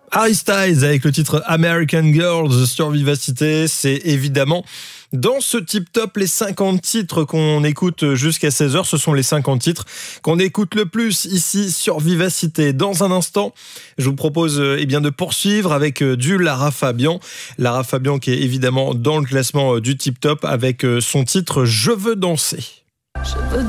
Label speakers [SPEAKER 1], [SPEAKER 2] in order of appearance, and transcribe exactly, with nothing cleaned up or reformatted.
[SPEAKER 1] Harry Styles avec le titre American Girls sur Vivacité, c'est évidemment dans ce Tip Top les cinquante titres qu'on écoute jusqu'à seize heures, ce sont les cinquante titres qu'on écoute le plus ici sur Vivacité. Dans un instant, je vous propose eh bien, de poursuivre avec du Lara Fabian. Lara Fabian qui est évidemment dans le classement du Tip Top avec son titre Je veux danser.
[SPEAKER 2] Je veux